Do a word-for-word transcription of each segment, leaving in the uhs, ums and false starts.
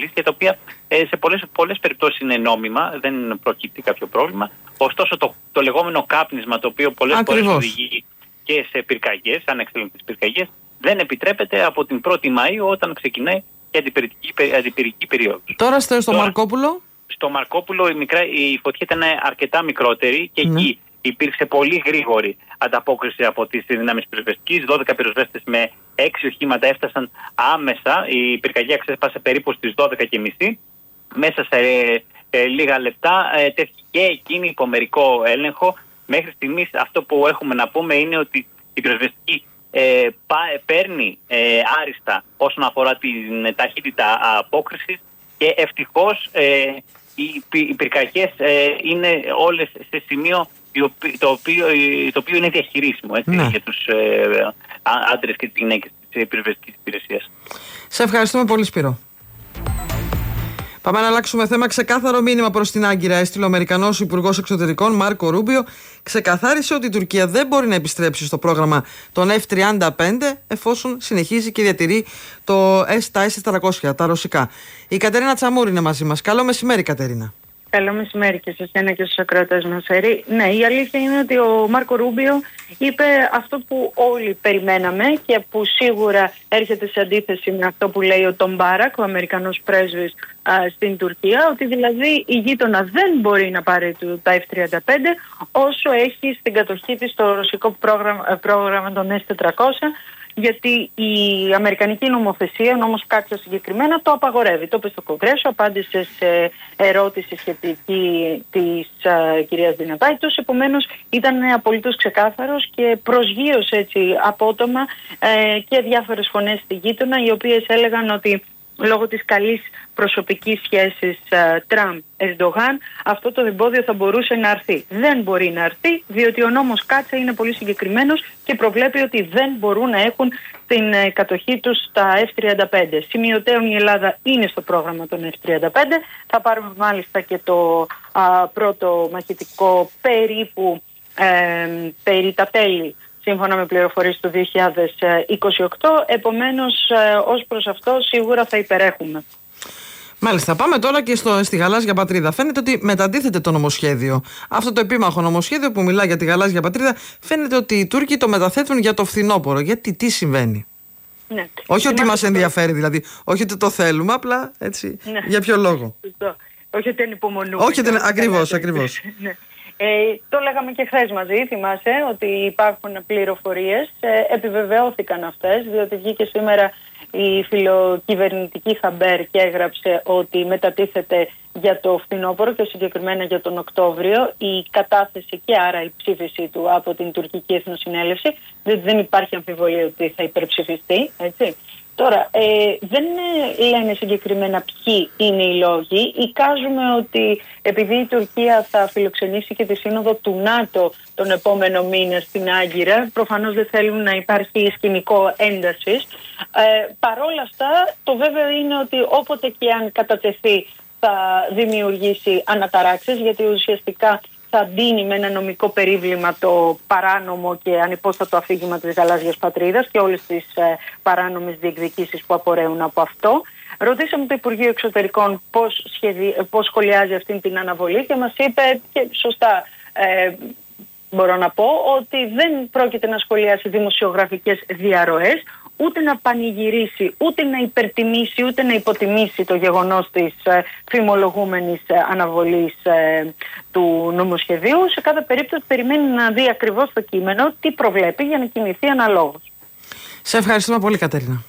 αλήθεια, τα οποία ε, σε πολλές, πολλές περιπτώσεις είναι νόμιμα, δεν προκύπτει κάποιο πρόβλημα. Ωστόσο το, το λεγόμενο κάπνισμα, το οποίο πολλές φορές οδηγεί και σε πυρκαγιές, ανεξέλεγκτες πυρκαγιές, δεν επιτρέπεται από την πρώτη Μαΐου όταν ξεκινάει η αντιπυρική, αντιπυρική περίοδος. Τώρα στο, στο Τώρα, Μαρκόπουλο. Στο Μαρκόπουλο η, μικρά, η φωτιά ήταν αρκετά μικρότερη και ναι. εκεί υπήρξε πολύ γρήγορη ανταπόκριση από τις δυνάμεις πυροσβεστικής. δώδεκα πυροσβέστες με έξι οχήματα έφτασαν άμεσα. Η πυρκαγιά ξέσπασε περίπου στις δώδεκα και μισή. Μέσα σε ε, ε, λίγα λεπτά ε, τέθηκε και εκείνη υπό μερικό έλεγχο. Μέχρι στιγμής αυτό που έχουμε να πούμε είναι ότι η πυροσβεστική ε, πά, παίρνει ε, άριστα όσον αφορά την ταχύτητα απόκρισης και ευτυχώς ε, οι, οι πυρκαγιές ε, είναι όλες σε σημείο το οποίο, το οποίο είναι διαχειρίσιμο έτσι, ναι. για τους ε, άντρες και τις γυναίκες της πυροσβεστικής υπηρεσίας. Σε ευχαριστούμε πολύ, Σπύρο. Πάμε να αλλάξουμε θέμα. Ξεκάθαρο μήνυμα προς την Άγκυρα έστειλε ο Αμερικανός Υπουργός Εξωτερικών Μάρκο Ρούμπιο. Ξεκαθάρισε ότι η Τουρκία δεν μπορεί να επιστρέψει στο πρόγραμμα των εφ τριάντα πέντε εφόσον συνεχίζει και διατηρεί το, τα ες τετρακόσια, τα ρωσικά. Η Κατερίνα Τσαμούρη είναι μαζί μας. Καλό μεσημέρι, Κατερίνα. Καλό μεσημέρι και σε εσένα και στους ακροατές μας. Ναι, η αλήθεια είναι ότι ο Μάρκο Ρούμπιο είπε αυτό που όλοι περιμέναμε και που σίγουρα έρχεται σε αντίθεση με αυτό που λέει ο Τον Μπάρακ, ο Αμερικανός πρέσβης α, στην Τουρκία, ότι δηλαδή η γείτονα δεν μπορεί να πάρει τα εφ τριάντα πέντε όσο έχει στην κατοχή της το ρωσικό πρόγραμμα, πρόγραμμα των ες τετρακόσια, γιατί η αμερικανική νομοθεσία, ο νόμος Κάτσα συγκεκριμένα, το απαγορεύει. Το είπε στο Κογκρέσο, απάντησε σε ερώτηση σχετική της uh, κυρίας Δυνατάητος. Επομένως ήταν απολύτως ξεκάθαρος και προσγείωσε έτσι απότομα ε, και διάφορες φωνές στη γείτονα, οι οποίες έλεγαν ότι λόγω της καλής προσωπικής σχέσης uh, Τραμπ-Ερντογάν αυτό το εμπόδιο θα μπορούσε να έρθει. Δεν μπορεί να έρθει, διότι ο νόμος Κάτσα είναι πολύ συγκεκριμένος και προβλέπει ότι δεν μπορούν να έχουν την uh, κατοχή τους τα εφ τριάντα πέντε. Σημειωτέων η Ελλάδα είναι στο πρόγραμμα των εφ τριάντα πέντε. Θα πάρουμε μάλιστα και το uh, πρώτο μαχητικό περίπου uh, περί τα τέλη, σύμφωνα με πληροφορίες του δύο χιλιάδες είκοσι οκτώ, επομένως ως προς αυτό σίγουρα θα υπερέχουμε. Μάλιστα, πάμε τώρα και στο, στη γαλάζια πατρίδα. Φαίνεται ότι μεταντίθεται το νομοσχέδιο. Αυτό το επίμαχο νομοσχέδιο που μιλά για τη γαλάζια πατρίδα, φαίνεται ότι οι Τούρκοι το μεταθέτουν για το φθινόπωρο. Γιατί, τι συμβαίνει? Ναι. Όχι ότι μας ενδιαφέρει δηλαδή, όχι ότι το θέλουμε, απλά έτσι, ναι. Για ποιο λόγο? Όχι ότι ανυπομονούμε. Όχι ότι, ακριβώς, ακριβώς. Ναι. Ε, το λέγαμε και χθες μαζί, θυμάσαι, ότι υπάρχουν πληροφορίες, ε, επιβεβαιώθηκαν αυτές, διότι βγήκε σήμερα η φιλοκυβερνητική Χαμπέρ και έγραψε ότι μετατίθεται για το φθινόπωρο και συγκεκριμένα για τον Οκτώβριο η κατάθεση και άρα η ψήφιση του από την Τουρκική Εθνοσυνέλευση, διότι δεν υπάρχει αμφιβολία ότι θα υπερψηφιστεί, έτσι. Τώρα, ε, δεν λένε συγκεκριμένα ποιοι είναι οι λόγοι. Εικάζουμε ότι επειδή η Τουρκία θα φιλοξενήσει και τη σύνοδο του ΝΑΤΟ τον επόμενο μήνα στην Άγκυρα, προφανώς δεν θέλουν να υπάρχει σκηνικό έντασης. Ε, παρόλα αυτά, το βέβαιο είναι ότι όποτε και αν κατατεθεί θα δημιουργήσει αναταράξεις, γιατί ουσιαστικά θα ντύνει με ένα νομικό περίβλημα το παράνομο και ανυπόστατο αφήγημα της γαλάζιας πατρίδας και όλες τις ε, παράνομες διεκδικήσεις που απορρέουν από αυτό. Ρωτήσαμε το Υπουργείο Εξωτερικών πώς, σχεδι... πώς σχολιάζει αυτή την αναβολή και μας είπε, και σωστά ε, μπορώ να πω, ότι δεν πρόκειται να σχολιάσει δημοσιογραφικές διαρροές, ούτε να πανηγυρίσει, ούτε να υπερτιμήσει, ούτε να υποτιμήσει το γεγονός της ε, φημολογούμενης ε, αναβολής ε, του νομοσχεδίου. Σε κάθε περίπτωση περιμένει να δει ακριβώς το κείμενο, τι προβλέπει για να κινηθεί αναλόγως. Σε ευχαριστούμε πολύ, Κατερίνα.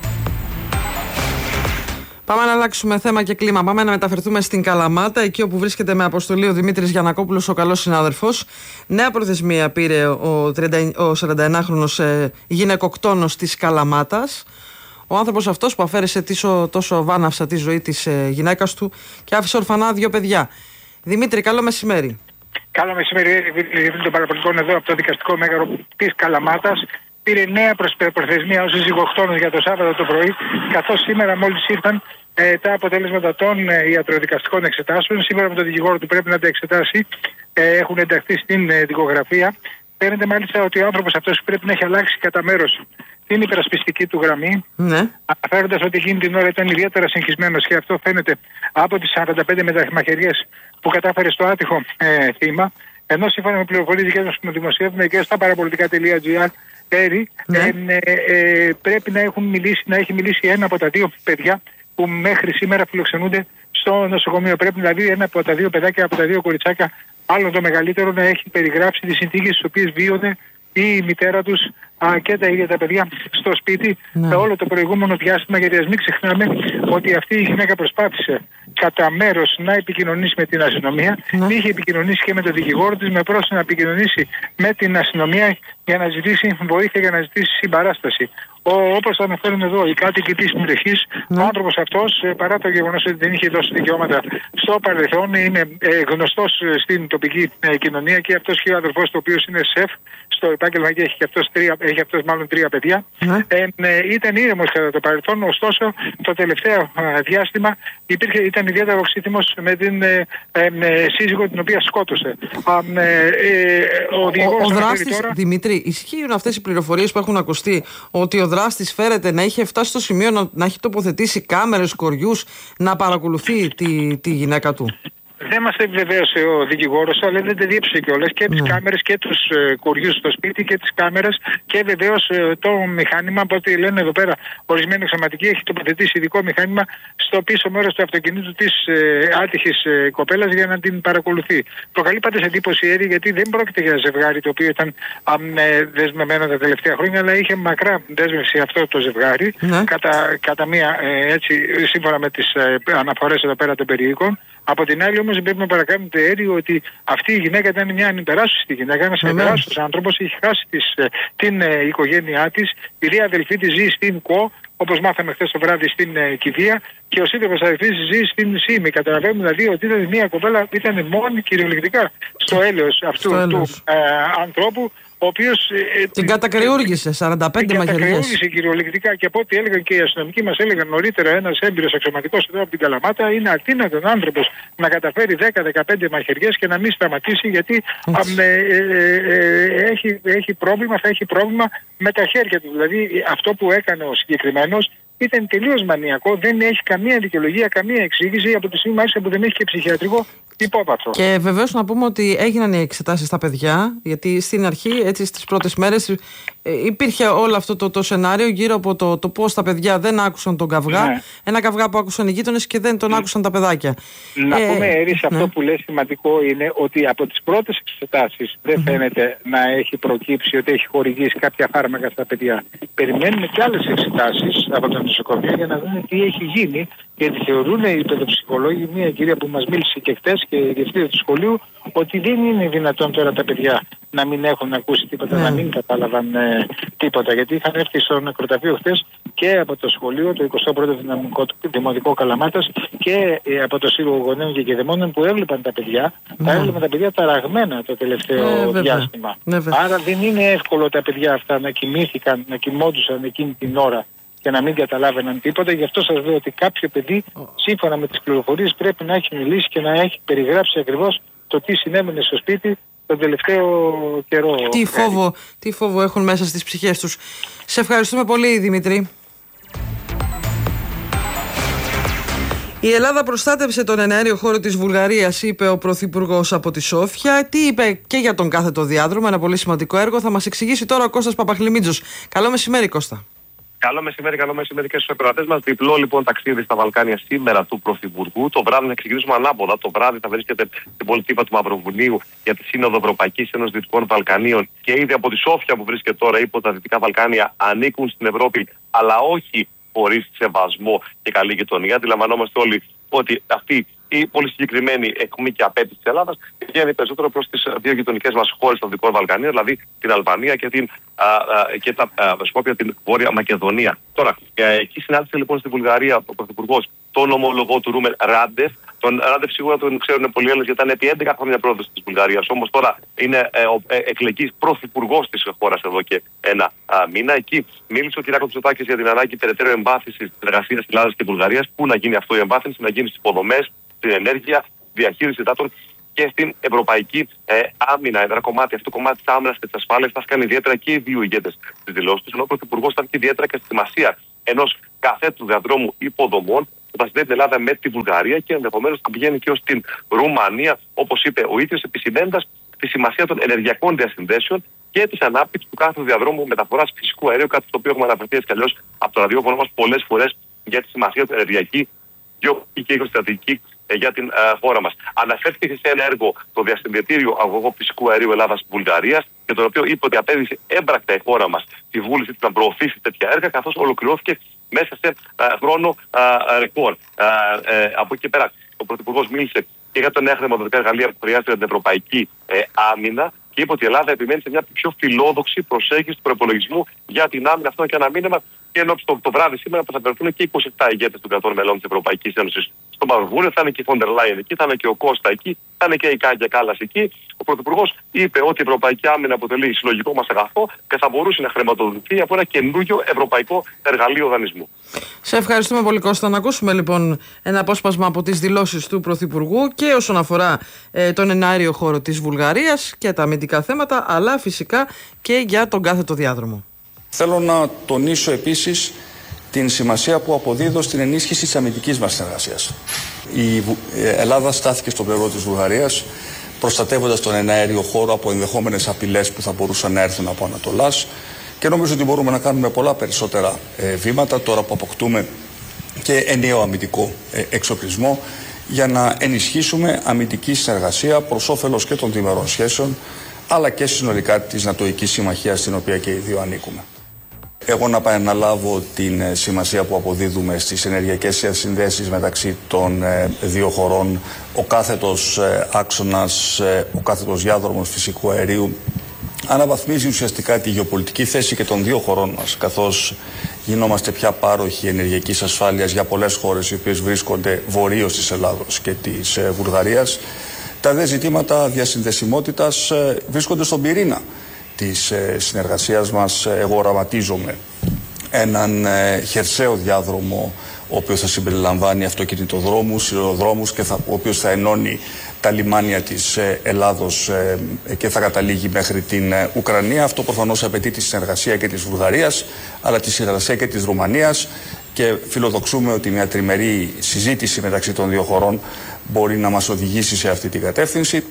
Πάμε να αλλάξουμε θέμα και κλίμα. Πάμε να μεταφερθούμε στην Καλαμάτα, εκεί όπου βρίσκεται με αποστολή ο Δημήτρης Γιαννακόπουλος, ο καλός συνάδελφος. Νέα προθεσμία πήρε ο, ο σαρανταενάχρονος ε, γυναικοκτόνος της Καλαμάτας. Ο άνθρωπος αυτός που αφαίρεσε τόσο, τόσο βάναυσα τη ζωή της ε, γυναίκας του και άφησε ορφανά δύο παιδιά. Δημήτρη, καλό μεσημέρι. Καλό μεσημέρι, Διευθυντή των Παραπολιτικών εδώ από το Δικαστικό Μέγαρο της Καλαμάτας. Πήρε νέα προθεσμία ως συζυγοκτόνος για το Σάββατο το πρωί, καθώς σήμερα μόλις ήρθαν ε, τα αποτελέσματα των ε, ιατροδικαστικών εξετάσεων. Σήμερα με τον δικηγόρο του πρέπει να τα εξετάσει. Ε, έχουν ενταχθεί στην ε, δικογραφία. Φαίνεται μάλιστα ότι ο άνθρωπος αυτός πρέπει να έχει αλλάξει κατά μέρος την υπερασπιστική του γραμμή, ναι. αναφέροντας ότι εκείνη την ώρα ήταν ιδιαίτερα συγχυσμένος και αυτό φαίνεται από τις σαράντα πέντε μεταμαχαιριές που κατάφερε στο άτυχο ε, θύμα. Ενώ σύμφωνα με πληροφορίες δικές μας που δημοσιεύουμε και στα παραπολιτικά τελεία τζι άρ, Πέρι, ναι. ε, ε, ε, πρέπει να, έχουν μιλήσει, να έχει μιλήσει ένα από τα δύο παιδιά που μέχρι σήμερα φιλοξενούνται στο νοσοκομείο. Πρέπει δηλαδή ένα από τα δύο παιδάκια, από τα δύο κοριτσάκια, άλλο το μεγαλύτερο, να έχει περιγράψει τις συνθήκες στις οποίες βίωνε η μητέρα τους α, και τα ίδια τα παιδιά στο σπίτι ναι. όλο το προηγούμενο διάστημα. Γιατί ας μην ξεχνάμε ότι αυτή η γυναίκα προσπάθησε κατά μέρος να επικοινωνήσει με την αστυνομία, ναι. είχε επικοινωνήσει και με τον δικηγόρο της με πρόσθεση να επικοινωνήσει με την αστυνομία για να ζητήσει βοήθεια, για να ζητήσει συμπαράσταση. Όπως αναφέρουν εδώ οι κάτοικοι της περιοχής, ναι. ο άνθρωπος αυτός, παρά το γεγονός ότι δεν είχε δώσει δικαιώματα στο παρελθόν, είναι ε, γνωστός στην τοπική ε, κοινωνία και αυτός και ο αδερφός του, ο οποίος είναι σεφ στο επάγγελμα και έχει αυτός, τρία, έχει αυτός μάλλον τρία παιδιά. Ναι. Ε, ε, ήταν ήρεμος κατά το παρελθόν, ωστόσο το τελευταίο ε, διάστημα υπήρχε, ήταν ιδιαίτερα οξύθυμος με την ε, ε, ε, σύζυγο την οποία σκότωσε. Ε, ε, ο ο, ο δράστης, τώρα... Δημήτρη, ισχύουν αυτές οι πληροφορίες που έχουν ακουστεί ότι ο δράστης φέρεται να είχε φτάσει στο σημείο να, να έχει τοποθετήσει κάμερες, κοριούς, να παρακολουθεί τη, τη γυναίκα του? Δεν μας επιβεβαίωσε ο δικηγόρος, αλλά δεν τα διέψε κιόλας και τις ναι. κάμερες και τους ε, κοριούς στο σπίτι και τις κάμερες και βεβαίως ε, το μηχάνημα, από ό,τι λένε εδώ πέρα ορισμένοι εξωματικοί, έχει τοποθετήσει ειδικό μηχάνημα στο πίσω μέρος του αυτοκινήτου της ε, άτυχης ε, κοπέλας για να την παρακολουθεί. Προκαλεί πάντως εντύπωση, Έρη, γιατί δεν πρόκειται για ζευγάρι το οποίο ήταν α, ε, δεσμευμένο τα τελευταία χρόνια, αλλά είχε μακρά δέσμευση αυτό το ζευγάρι, ναι. κατά, κατά μία ε, έτσι, σύμφωνα με τις ε, αναφορές εδώ πέρα των περιοίκων. Από την άλλη όμως πρέπει να παρακάνετε, Έρη, ότι αυτή η γυναίκα ήταν μια ανυπεράσπιστη γυναίκα, ένας ανυπεράσπιστος άνθρωπος, είχε χάσει τις, την ε, οικογένειά της, η δύο αδελφή της ζει στην ΚΟ, όπως μάθαμε χθες το βράδυ στην ε, Κηδεία, και ο σύντροφος αδελφής της ζει στην ΣΥΜΗ. Καταλαβαίνουμε δηλαδή ότι ήταν μια κοπέλα που ήταν μόνη κυριολεκτικά στο έλεος αυτού στο του ε, ανθρώπου, ο οποίος ε, την κατακρεούργησε σαράντα πέντε μαχαιριές. Την κατακρεούργησε κυριολεκτικά και από ό,τι έλεγαν και οι αστυνομικοί μας έλεγαν νωρίτερα, ένας έμπειρος αξιωματικός εδώ από την Καλαμάτα, είναι αδύνατον άνθρωπος να καταφέρει δέκα με δεκαπέντε μαχαιριές και να μην σταματήσει, γιατί α, ε, ε, ε, έχει, έχει πρόβλημα, θα έχει πρόβλημα με τα χέρια του. Δηλαδή αυτό που έκανε ο συγκεκριμένος ήταν τελείως μανιακό, δεν έχει καμία δικαιολογία, καμία εξήγηση, από τη στιγμή μάλιστα που δεν έχει και ψυχιατρικό υπόβαθρο. Και βεβαίως να πούμε ότι έγιναν οι εξετάσεις στα παιδιά, γιατί στην αρχή, έτσι στις πρώτες μέρες, υπήρχε όλο αυτό το, το σενάριο γύρω από το, το πώς τα παιδιά δεν άκουσαν τον καυγά. Ναι. Ένα καυγά που άκουσαν οι γείτονες και δεν τον ναι. άκουσαν τα παιδάκια. Να ε, πούμε, Έρη, ναι. αυτό που λέει σημαντικό είναι ότι από τις πρώτες εξετάσεις δεν mm-hmm. φαίνεται να έχει προκύψει ότι έχει χορηγήσει κάποια φάρμακα στα παιδιά. Περιμένουμε και άλλες εξετάσεις από το νοσοκομείο για να δούμε τι έχει γίνει, γιατί θεωρούν οι παιδοψυχολόγοι, μια κυρία που μας μίλησε και χτες και η διευθύντρια του σχολείου, ότι δεν είναι δυνατόν τώρα τα παιδιά να μην έχουν ακούσει τίποτα, yeah. να μην κατάλαβαν ε, τίποτα. Γιατί είχαν έρθει στο νεκροταφείο χτες και από το σχολείο, το εικοστό πρώτο Δυναμικό, Δημοτικό Καλαμάτας, και ε, από το Σύλλογο Γονέων και Κηδεμόνων, που έβλεπαν τα παιδιά, yeah. τα έβλεπαν τα παιδιά ταραγμένα το τελευταίο yeah, διάστημα. Yeah. Άρα δεν είναι εύκολο τα παιδιά αυτά να κοιμήθηκαν, να κοιμόντουσαν εκείνη την ώρα και να μην καταλάβαιναν τίποτα. Γι' αυτό σας λέω ότι κάποιο παιδί, σύμφωνα με τις πληροφορίες, πρέπει να έχει μιλήσει και να έχει περιγράψει ακριβώς το τι συνέβαινε στο σπίτι τον τελευταίο καιρό. Τι φόβο, τι φόβο έχουν μέσα στις ψυχές τους. Σε ευχαριστούμε πολύ, Δημήτρη. Η Ελλάδα προστάτευσε τον εναέριο χώρο της Βουλγαρίας, είπε ο Πρωθυπουργός από τη Σόφια. Τι είπε και για τον κάθετο διάδρομο, ένα πολύ σημαντικό έργο. Θα μας εξηγήσει τώρα ο Κώστας Παπαχλημίτζος. Καλό μεσημέρι, Κώστα. Καλό μεσημέρι, καλό μεσημέρι και στους ακροατές μας. Διπλό λοιπόν ταξίδι στα Βαλκάνια σήμερα του Πρωθυπουργού. Το βράδυ θα ξεκινήσουμε ανάποδα. Το βράδυ θα βρίσκεται στην πολιτεία του Μαυροβουνίου για τη Σύνοδο Ευρωπαϊκής Ένωσης Δυτικών Βαλκανίων. Και ήδη από τη Σόφια που βρίσκεται τώρα υπό τα Δυτικά Βαλκάνια ανήκουν στην Ευρώπη, αλλά όχι χωρίς σεβασμό και καλή γειτονία. Αντιλαμβανόμαστε όλοι ότι αυτή η πολύ συγκεκριμένη αιχμή και απέτηση της Ελλάδας πηγαίνει περισσότερο προς τις δύο γειτονικές μας χώρες των Δυτικών Βαλκανίων, δηλαδή την Αλβανία και, την, α, α, και τα Σκόπια, την Βόρεια Μακεδονία. Τώρα, ε, εκεί συνάντησε λοιπόν στη Βουλγαρία ο Πρωθυπουργός τον ομολογό του Ρούμεν Ράντεφ. Τον Ράντεφ σίγουρα τον ξέρουν πολλοί Έλληνες, γιατί ήταν επί έντεκα χρόνια πρόεδρος της Βουλγαρίας. Όμως τώρα είναι ε, ο ε, εκλεγής πρωθυπουργός της χώρας εδώ και ένα α, μήνα. Εκεί μίλησε ο κ. Μητσοτάκης για την ανάγκη περαιτέρω εμβάθυνσης της εργασίας Ελλάδας και Βουλγαρίας. Πού να γίνει αυτό η εμβάθυνση, να γίνει στις υποδομές, στην ενέργεια, διαχείριση υδάτων και στην ευρωπαϊκή ε, άμυνα. Ένα κομμάτι, αυτό το κομμάτι της άμυνας και της ασφάλειας, θα έκανε ιδιαίτερα και οι δύο ηγέτες της δηλώσης, ενώ ο Πρωθυπουργός ήταν και ιδιαίτερα και στη σημασία ενός καθέτου διαδρόμου υποδομών που θα συνδέει την Ελλάδα με τη Βουλγαρία και ενδεχομένως θα πηγαίνει και ως την Ρουμανία, όπως είπε ο ίδιος, επισημαίνοντας τη σημασία των ενεργειακών διασυνδέσεων και τη ανάπτυξη του κάθε διαδρόμου μεταφοράς φυσικού αερίου, κάτι στο οποίο έχουμε αναφερθεί έτσι κι αλλιώς από το ραδιόφωνο μας πολλές φορές για τη σημασία του ενεργειακή, γεωπολιτική και γεωστρατηγική για την uh, χώρα μας. Αναφέρθηκε σε ένα έργο, το διασυνδετήριο αγωγό φυσικού αερίου Ελλάδας-Βουλγαρίας, και το οποίο είπε ότι απέδειξε έμπρακτα η χώρα μας τη βούληση της να προωθήσει τέτοια έργα, καθώς ολοκληρώθηκε μέσα σε uh, χρόνο uh, ρεκόρ. Uh, uh, από εκεί πέρα, ο Πρωθυπουργός μίλησε και για τα νέα χρηματοδοτικά εργαλεία που χρειάζεται για την ευρωπαϊκή ε, άμυνα και είπε ότι η Ελλάδα επιμένει σε μια πιο φιλόδοξη προσέγγιση του προπολογισμού για την άμυνα. Αυτό και ένα μήνυμα. Και ενώ το, το βράδυ σήμερα θα βρεθούν και είκοσι επτά ηγέτες των κρατών μελών της Ευρωπαϊκής Ένωσης στο Μαυροβούνιο. Θα είναι και η Φόντερ Λάιεν εκεί, θα είναι και ο Κώστα εκεί, θα είναι και η Κάγια Κάλλας εκεί. Ο Πρωθυπουργός είπε ότι η ευρωπαϊκή άμυνα αποτελεί συλλογικό μας αγαθό και θα μπορούσε να χρηματοδοτηθεί από ένα καινούργιο ευρωπαϊκό εργαλείο δανεισμού. Σε ευχαριστούμε πολύ, Κώστα. Να ακούσουμε λοιπόν ένα απόσπασμα από τις δηλώσεις του Πρωθυπουργού και όσον αφορά ε, τον εναέριο χώρο της Βουλγαρίας και τα αμυντικά θέματα, αλλά φυσικά και για τον κάθετο διάδρομο. Θέλω να τονίσω επίσης την σημασία που αποδίδω στην ενίσχυση της αμυντικής μας συνεργασίας. Η Ελλάδα στάθηκε στο πλευρό της Βουλγαρίας, προστατεύοντας τον εναέριο χώρο από ενδεχόμενες απειλές που θα μπορούσαν να έρθουν από Ανατολάς, και νομίζω ότι μπορούμε να κάνουμε πολλά περισσότερα ε, βήματα τώρα που αποκτούμε και ενιαίο αμυντικό ε, εξοπλισμό για να ενισχύσουμε αμυντική συνεργασία προς όφελος και των διμερών σχέσεων, αλλά και συνολικά της Νατοικής Συμμαχίας, στην οποία και οι δύο ανήκουμε. Εγώ να επαναλάβω την σημασία που αποδίδουμε στις ενεργειακές συνδέσεις μεταξύ των δύο χωρών. Ο κάθετος άξονας, ο κάθετος διάδρομος φυσικού αερίου αναβαθμίζει ουσιαστικά τη γεωπολιτική θέση και των δύο χωρών μας, καθώς γινόμαστε πια πάροχοι ενεργειακής ασφάλειας για πολλές χώρες οι οποίες βρίσκονται βορείως της Ελλάδος και της Βουλγαρίας. Τα δε ζητήματα διασυνδεσιμότητας βρίσκονται στον πυρήνα της συνεργασίας μας. Εγώ οραματίζομαι έναν χερσαίο διάδρομο, ο οποίος θα συμπεριλαμβάνει αυτοκινητοδρόμους, σιδηροδρόμους και θα, ο οποίος θα ενώνει τα λιμάνια της Ελλάδος και θα καταλήγει μέχρι την Ουκρανία. Αυτό προφανώς απαιτεί τη συνεργασία και της Βουλγαρίας, αλλά τη συνεργασία και της Ρουμανίας, και φιλοδοξούμε ότι μια τριμερή συζήτηση μεταξύ των δύο χωρών μπορεί να μας οδηγήσει σε αυτή την κατεύθυνση.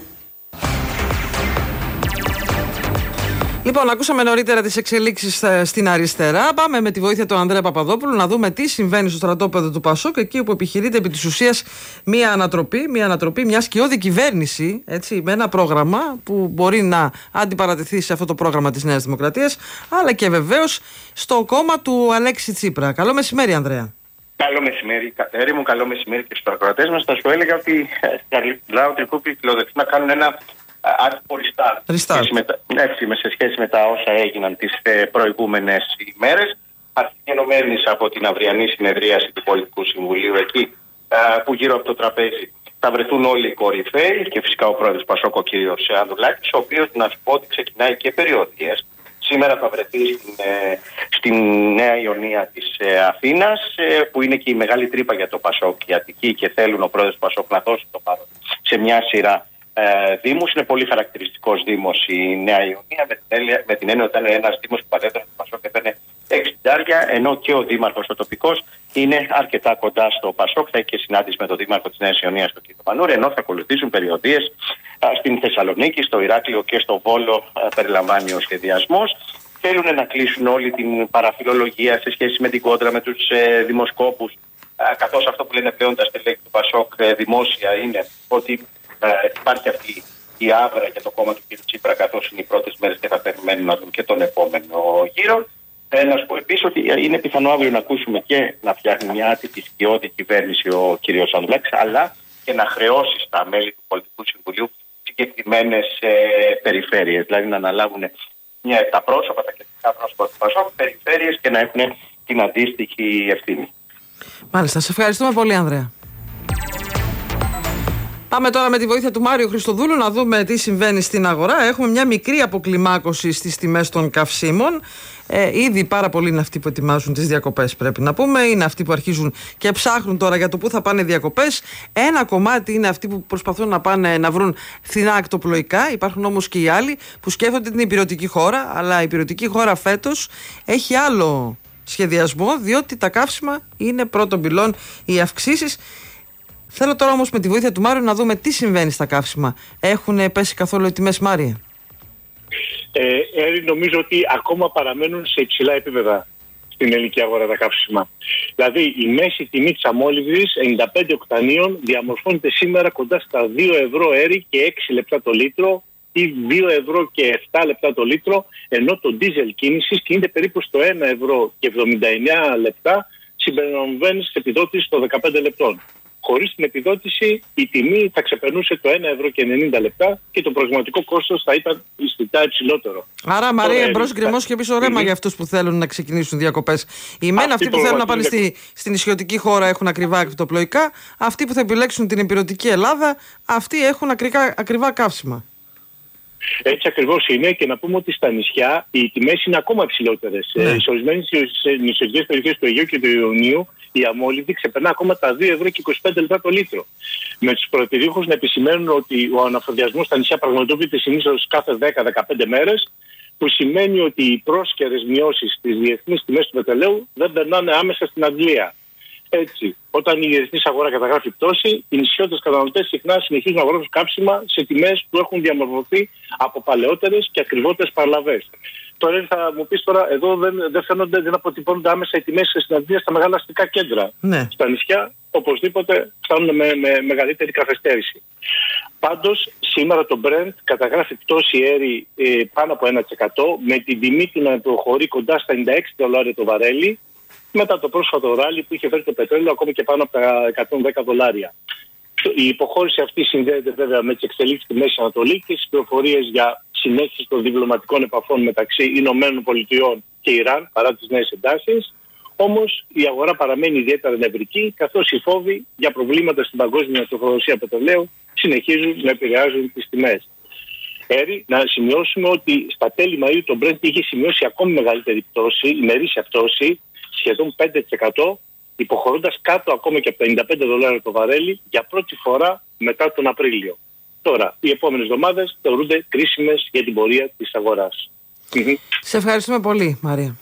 Λοιπόν, ακούσαμε νωρίτερα τις εξελίξεις στην αριστερά. Πάμε με τη βοήθεια του Ανδρέα Παπαδόπουλου να δούμε τι συμβαίνει στο στρατόπεδο του Πασόκ, εκεί όπου επιχειρείται επί της ουσίας μια ανατροπή, μια ανατροπή, μια σκιώδη κυβέρνηση, έτσι, με ένα πρόγραμμα που μπορεί να αντιπαρατεθεί σε αυτό το πρόγραμμα της Νέας Δημοκρατίας, αλλά και βεβαίως στο κόμμα του Αλέξη Τσίπρα. Καλό μεσημέρι, Ανδρέα. Καλό μεσημέρι, Κατέρι μου, καλό μεσημέρι και στους ακροατές μας. Θα σου έλεγα ότι στην Λάο Τρικούπη φιλοδοξεί να κάνουν ένα άτυπο restart. Έτσι, σε σχέση με τα όσα έγιναν τις προηγούμενες ημέρες, αρχιενωμένης από την αυριανή συνεδρίαση του Πολιτικού Συμβουλίου, εκεί που γύρω από το τραπέζι θα βρεθούν όλοι οι κορυφαίοι και φυσικά ο πρόεδρος Πασόκ, ο κ. Ανδρουλάκης, ο οποίος, να σου πω ότι ξεκινάει και περιοδίες. Σήμερα θα βρεθεί στην, ε, στην Νέα Ιωνία της ε, Αθήνας, ε, που είναι και η μεγάλη τρύπα για το Πασόκ, η Αττική, και θέλουν ο πρόεδρος Πασόκ να δώσει το παρόν σε μια σειρά ε, δήμους. Είναι πολύ χαρακτηριστικός δήμος η Νέα Ιωνία, με την, με την έννοια ότι ήταν ένας δήμος που παλεύει το Πασόκ και έπαιρνε εξιντάρια, ενώ και ο δήμαρχος ο τοπικός είναι αρκετά κοντά στο Πασόκ. Θα έχει και συνάντηση με τον δήμαρχο της Νέας Ιωνίας, τον κ. Μανούρη, ενώ θα ακολουθήσουν περιοδίες στην Θεσσαλονίκη, στο Ηράκλειο και στο Βόλο, περιλαμβάνει ο σχεδιασμός. Θέλουν να κλείσουν όλη την παραφιλολογία σε σχέση με την κόντρα με τους ε, δημοσκόπους, ε, καθώς αυτό που λένε πλέον τα στελέχη του Πασόκ ε, δημόσια είναι ότι ε, υπάρχει αυτή η άβρα για το κόμμα του κ. Τσίπρα, καθώς είναι οι πρώτες μέρες και θα περιμένουν να δουν και τον επόμενο γύρο. Ε, να σου πω επίσης ότι είναι πιθανό αύριο να ακούσουμε και να φτιάχνει μια άτυπη σκιώδη κυβέρνηση ο κ. Ανδρουλάκης, αλλά και να χρεώσει στα μέλη του Πολιτικού Συμβουλίου συγκεκριμένες ε, περιφέρειες, δηλαδή να αναλάβουν μια, τα πρόσωπα, τα κεντρικά πρόσωπα του Πασόκ, περιφέρειες, και να έχουν την αντίστοιχη ευθύνη. Μάλιστα, σε ευχαριστούμε πολύ, Ανδρέα. Πάμε τώρα με τη βοήθεια του Μάριου Χριστοδούλου να δούμε τι συμβαίνει στην αγορά. Έχουμε μια μικρή αποκλιμάκωση στις τιμές των καυσίμων. Ε, ήδη πάρα πολλοί είναι αυτοί που ετοιμάζουν τις διακοπές, πρέπει να πούμε. Είναι αυτοί που αρχίζουν και ψάχνουν τώρα για το πού θα πάνε οι διακοπές. Ένα κομμάτι είναι αυτοί που προσπαθούν να πάνε να βρουν φθηνά ακτοπλοϊκά. Υπάρχουν όμως και οι άλλοι που σκέφτονται την υπηρετική χώρα. Αλλά η υπηρετική χώρα φέτος έχει άλλο σχεδιασμό, διότι τα καύσιμα είναι πρώτον πυλών οι αυξήσεις. Θέλω τώρα όμως με τη βοήθεια του Μάριου να δούμε τι συμβαίνει στα καύσιμα. Έχουν πέσει καθόλου οι τιμές, Μάρια? Ε, Έρη, νομίζω ότι ακόμα παραμένουν σε υψηλά επίπεδα στην ελληνική αγορά τα καύσιμα. Δηλαδή η μέση τιμή της αμόλυβδης ενενήντα πέντε οκτανίων διαμορφώνεται σήμερα κοντά στα δύο ευρώ Έρη και έξι λεπτά το λίτρο ή δύο ευρώ και επτά λεπτά το λίτρο, ενώ το ντίζελ κίνησης κινείται περίπου στο ένα ευρώ και εβδομήντα εννέα λεπτά, συμπεριλαμβάνει στις επιδότηση των δεκαπέντε λεπτών. Χωρίς την επιδότηση η τιμή θα ξεπερνούσε το ένα ευρώ και ενενήντα λεπτά και το προσματικό κόστος θα ήταν αισθητά υψηλότερο. Άρα, Μαρία, εμπρός γκρεμός και πίσω ρέμα mm-hmm. για αυτούς που θέλουν να ξεκινήσουν διακοπές. Οι μεν αυτοί που θέλουν να πάνε στη, στην νησιωτική χώρα έχουν ακριβά ακτοπλοϊκά, αυτοί που θα επιλέξουν την υπηρετική Ελλάδα, αυτοί έχουν ακριβά, ακριβά καύσιμα. Έτσι ακριβώς είναι, και να πούμε ότι στα νησιά οι τιμές είναι ακόμα υψηλότερες. Ναι. Σε ορισμένες νησιωτικές περιοχές του Αιγαίου και του Ιωνίου η αμόλυβδη ξεπερνά ακόμα τα δύο ευρώ και είκοσι πέντε λεπτά το λίτρο. Με τους προεταιρείχους να επισημαίνουν ότι ο αναφοδιασμός στα νησιά πραγματοποιείται συνήθως κάθε δέκα με δεκαπέντε μέρες, που σημαίνει ότι οι πρόσκαιρες μειώσεις στις διεθνείς τιμές του πετρελαίου δεν περνάνε άμεσα στην Αγγλία. Έτσι, όταν η διεθνής αγορά καταγράφει πτώση, οι νησιώτες καταναλωτές συχνά συνεχίζουν να αγοράζουν κάψιμα σε τιμές που έχουν διαμορφωθεί από παλαιότερες και ακριβότερες παραλαβές. Τώρα θα μου πεις τώρα, εδώ δεν, δεν φαίνονται, δεν αποτυπώνονται άμεσα οι τιμές στην Αγγλία στα μεγάλα αστικά κέντρα. Ναι. Στα νησιά, οπωσδήποτε, φτάνουν με, με μεγαλύτερη καθυστέρηση. Πάντως, σήμερα το Brent καταγράφει πτώση Έρη ε, πάνω από ένα τοις εκατό, με την τιμή του να προχωρεί κοντά στα ενενήντα έξι δολάρια το βαρέλι, μετά το πρόσφατο ράλι που είχε φέρει το πετρέλαιο ακόμα και πάνω από τα εκατόν δέκα δολάρια. Η υποχώρηση αυτή συνδέεται βέβαια με τις εξελίξεις στη Μέση Ανατολή και τις πληροφορίες για συνέχιση των διπλωματικών επαφών μεταξύ Ηνωμένων Πολιτειών και Ιράν παρά τις νέες εντάσεις. Όμως η αγορά παραμένει ιδιαίτερα νευρική, καθώς οι φόβοι για προβλήματα στην παγκόσμια τροφοδοσία πετρελαίου συνεχίζουν να επηρεάζουν τις τιμές. Έρη, να σημειώσουμε ότι στα τέλη Μαΐου το Brent είχε σημειώσει ακόμη μεγαλύτερη πτώση, ημερήσια πτώση, σχεδόν πέντε τοις εκατό, υποχωρώντας κάτω ακόμα και από τα ενενήντα πέντε δολάρια το βαρέλι για πρώτη φορά μετά τον Απρίλιο. Τώρα, οι επόμενες εβδομάδες θεωρούνται κρίσιμες για την πορεία της αγοράς. Σε ευχαριστούμε πολύ, Μαρία.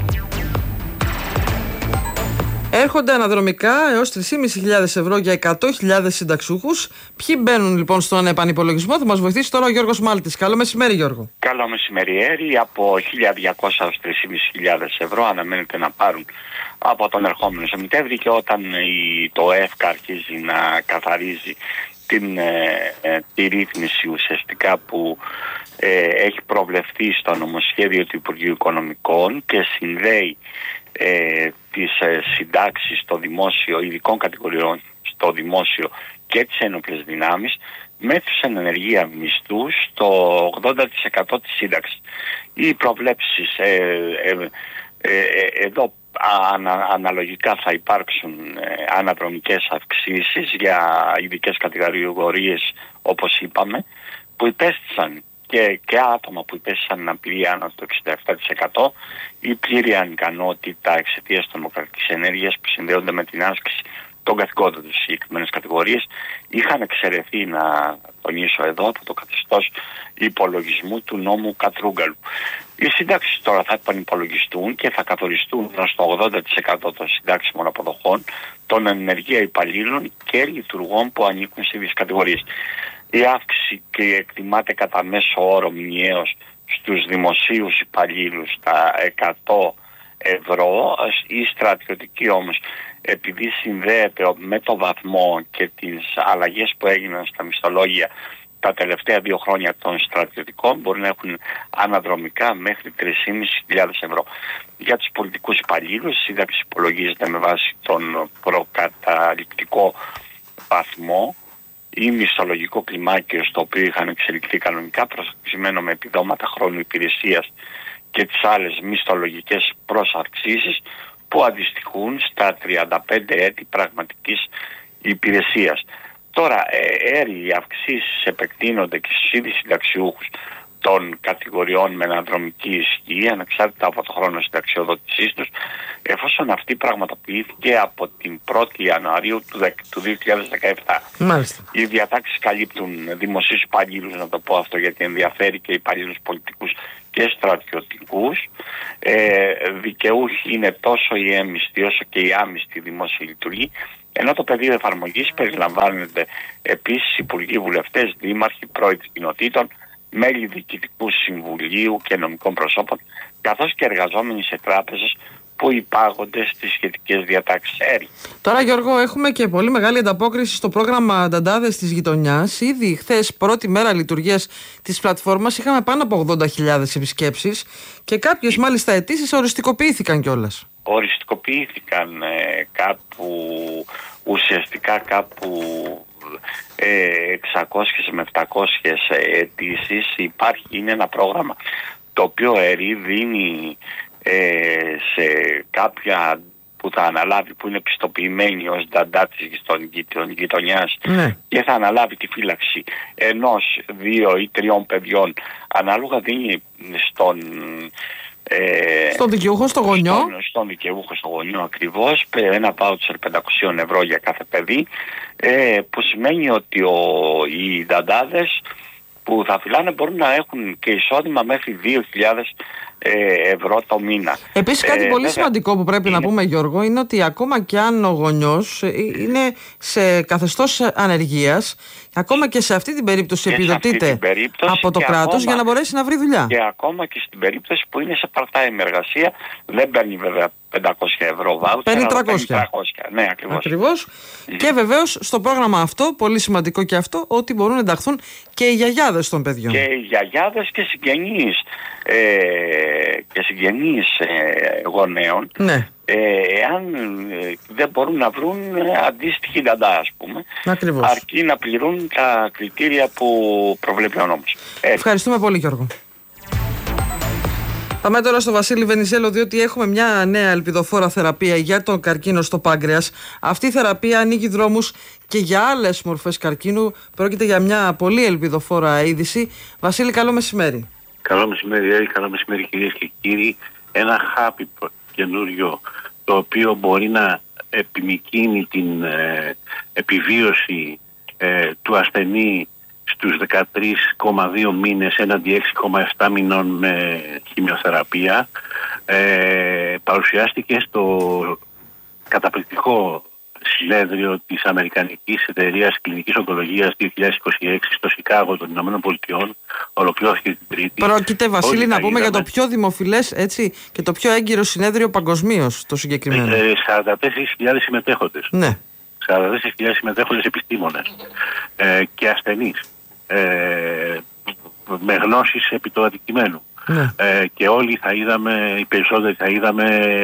Έρχονται αναδρομικά έως τρεις χιλιάδες πεντακόσια ευρώ για εκατό χιλιάδες συνταξιούχους. Ποιοι μπαίνουν λοιπόν στον επανυπολογισμό? Θα μας βοηθήσει τώρα ο Γιώργος Μάλτης. Καλό μεσημέρι, Γιώργο. Καλό μεσημέρι, Έρη. Από χίλια διακόσια έως τρεις χιλιάδες πεντακόσια ευρώ αναμένεται να πάρουν από τον ερχόμενο Σεπτέμβρη, και όταν η, το ΕΦΚΑ αρχίζει να καθαρίζει την, ε, ε, τη ρύθμιση ουσιαστικά που ε, έχει προβλεφθεί στο νομοσχέδιο του Υπουργείου Οικονομικών και συνδέει ε, τις ε, συντάξεις στο δημόσιο, ειδικών κατηγοριών στο δημόσιο και τις ένοπλες δυνάμεις με τους ενεργεία μισθούς στο ογδόντα τοις εκατό της σύνταξης. Οι προβλέψεις ε, ε, ε, ε, εδώ ανα, αναλογικά θα υπάρξουν ε, αναδρομικές αυξήσεις για ειδικές κατηγορίες, όπως είπαμε, που υπέστησαν και, και άτομα που υπέστησαν απειλή άνω το εξήντα επτά τοις εκατό, η πλήρη ανικανότητα εξαιτίας της δημοκρατικής ενέργειας που συνδέονται με την άσκηση των καθηκόντων του συγκεκριμένες κατηγορίες, είχαν εξαιρεθεί, να τονίσω εδώ, από το καθεστώς υπολογισμού του νόμου Κατρούγκαλου. Οι συντάξεις τώρα θα επανυπολογιστούν και θα καθοριστούν στο ογδόντα τοις εκατό των συντάξιμων αποδοχών των ενεργεία υπαλλήλων και λειτουργών που ανήκουν σε ίδιες κατηγορίες. Η αύξηση και εκτιμάται κατά μέσο όρο μηνιαίως στους δημοσίους υπαλλήλους τα εκατό ευρώ, η στρατιωτική όμως, επειδή συνδέεται με το βαθμό και τις αλλαγές που έγιναν στα μισθολόγια τα τελευταία δύο χρόνια των στρατιωτικών, μπορεί να έχουν αναδρομικά μέχρι τρεις χιλιάδες πεντακόσια ευρώ. Για τους πολιτικούς υπαλλήλους η σύνταξη υπολογίζεται με βάση τον προκαταρρυπτικό βαθμό ή μισθολογικό κλιμάκιο στο οποίο είχαν εξελιχθεί κανονικά, προσαρμοσμένο με επιδόματα χρόνου υπηρεσίας και τις άλλες μισθολογικές προσαρξήσεις που αντιστοιχούν στα τριάντα πέντε έτη πραγματικής υπηρεσίας. Τώρα, ε, έρη, οι αυξήσεις επεκτείνονται και στους ήδη συνταξιούχους των κατηγοριών με αναδρομική ισχύ, ανεξάρτητα από το χρόνο συνταξιοδότησής τους, εφόσον αυτή πραγματοποιήθηκε από την πρώτη Ιανουαρίου του δύο χιλιάδες δεκαεπτά. Μάλιστα. Οι διατάξεις καλύπτουν δημοσίους υπαλλήλους, να το πω αυτό γιατί ενδιαφέρει και υπαλλήλους πολιτικούς και στρατιωτικούς. Ε, δικαιούχοι είναι τόσο οι έμιστοι όσο και οι άμιστοι δημόσιοι λειτουργοί, ενώ το πεδίο εφαρμογής περιλαμβάνεται επίσης υπουργοί, βουλευτές, δήμαρχοι, πρόεδροι κοινοτήτων, μέλη διοικητικού συμβουλίου και νομικών προσώπων, καθώς και εργαζόμενοι σε τράπεζες που υπάγονται στις σχετικές διατάξεις. Τώρα, Γιώργο, έχουμε και πολύ μεγάλη ανταπόκριση στο πρόγραμμα Νταντάδες της γειτονιάς. Ήδη χθες, πρώτη μέρα λειτουργίας της πλατφόρμας, είχαμε πάνω από ογδόντα χιλιάδες επισκέψεις και κάποιες μάλιστα αιτήσεις οριστικοποιήθηκαν κιόλας. Οριστικοποιήθηκαν ε, κάπου, ουσιαστικά κάπου ε, εξακόσιες με επτακόσιες αιτήσεις. Υπάρχει, είναι ένα πρόγραμμα το οποίο ΕΡΗ δίνει ε, σε κάποια που θα αναλάβει, που είναι πιστοποιημένη ως νταντά της γειτονιάς, ναι, και θα αναλάβει τη φύλαξη ενός, δύο ή τριών παιδιών, ανάλογα δίνει στον Ε, στον δικαιούχο, στο γονιό. Στον, στον δικαιούχο, στο γονιό ακριβώς, ένα βάουτσερ πεντακόσια ευρώ για κάθε παιδί, ε, που σημαίνει ότι ο, οι νταντάδες που θα φυλάνε μπορούν να έχουν και εισόδημα μέχρι δύο χιλιάδες ευρώ το μήνα. Επίσης κάτι ε, πολύ βέβαια, σημαντικό που πρέπει είναι... να πούμε, Γιώργο, είναι ότι ακόμα και αν ο γονιός είναι σε καθεστώς ανεργίας, ακόμα και σε αυτή την περίπτωση επιδοτείται περίπτωση από το κράτος ακόμα, για να μπορέσει να βρει δουλειά. Και ακόμα και στην περίπτωση που είναι σε part-time εργασία, δεν παίρνει βέβαια πεντακόσια ευρώ βάουτσερ, παίρνει τριακόσια. Ναι, ακριβώς. ακριβώς. Mm. Και βεβαίως στο πρόγραμμα αυτό, πολύ σημαντικό και αυτό, ότι μπορούν να ενταχθούν και οι γιαγιάδες των παιδιών. Και οι γιαγιάδες και συγγενείς ε, και συγγενείς ε, γονέων, ναι, εάν ε, δεν μπορούν να βρουν αντίστοιχη νταντά, ας πούμε, ακριβώς, αρκεί να πληρούν τα κριτήρια που προβλέπει ο νόμος. Ε. Ευχαριστούμε πολύ, Γιώργο. Πάμε τώρα στο Βασίλη Βενιζέλο, διότι έχουμε μια νέα ελπιδοφόρα θεραπεία για τον καρκίνο στο πάγκρεας. Αυτή η θεραπεία ανοίγει δρόμους και για άλλες μορφές καρκίνου. Πρόκειται για μια πολύ ελπιδοφόρα είδηση. Βασίλη, καλό μεσημέρι. Καλό μεσημέρι, Έρη, καλό μεσημέρι, κυρίες και κύριοι. Ένα χάπι καινούριο, το οποίο μπορεί να επιμικρύνει την ε, επιβίωση ε, του ασθενή στους δεκατρείς κόμμα δύο μήνες έναντι έξι κόμμα επτά μηνών με χημειοθεραπεία, ε, παρουσιάστηκε στο καταπληκτικό συνέδριο της Αμερικανικής Εταιρείας Κλινικής Ογκολογίας δύο χιλιάδες είκοσι έξι στο Σικάγο των Ηνωμένων Πολιτειών. Ολοκληρώθηκε την Τρίτη. Πρόκειται, Βασίλη, Όλοι να πούμε είδαμε για το πιο δημοφιλές, έτσι, και το πιο έγκυρο συνέδριο παγκοσμίως το συγκεκριμένο. Ε, σαράντα τέσσερις χιλιάδες συμμετέχοντες. Ναι. σαράντα τέσσερις χιλιάδες συμμετέχοντες επιστήμονες ε, και ασθενείς ε, με γνώσεις επί του αντικειμένου. Ναι. Ε, και όλοι θα είδαμε, οι περισσότεροι θα είδαμε